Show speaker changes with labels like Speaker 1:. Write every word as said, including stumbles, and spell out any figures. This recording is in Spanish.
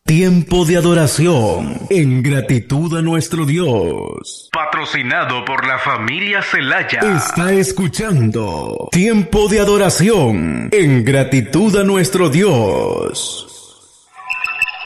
Speaker 1: Tiempo de adoración en gratitud a nuestro Dios. Patrocinado por la familia Celaya. Está escuchando Tiempo de adoración en gratitud a nuestro Dios.